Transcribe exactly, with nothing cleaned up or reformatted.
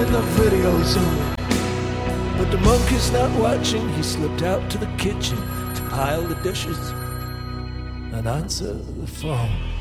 and the video's over. But the monkey's not watching. He slipped out to the kitchen to pile the dishes and answer the phone.